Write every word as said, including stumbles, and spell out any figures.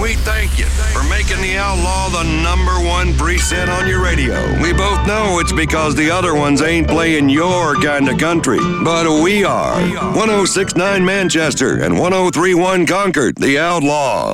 we thank you for making the Outlaw the number one preset on your radio. We both know it's because the other ones ain't playing your kind of country, but we are. one oh six point nine Manchester and one oh three point one Concord, the Outlaw.